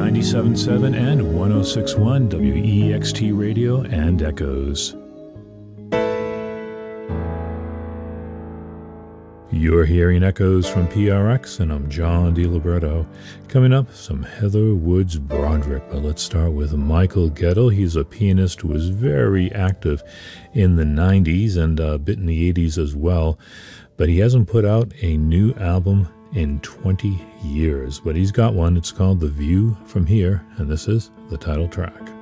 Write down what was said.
97.7 and 106.1 WEXT Radio and Echoes. You're hearing Echoes from PRX, and I'm John DiLiberto. Coming up, some Heather Woods Broderick, but let's start with Michael Gettle. He's a pianist who was very active in the 90s and a bit in the 80s as well, but he hasn't put out a new album in 20 years. But he's got one. It's called The View from Here, and this is the title track.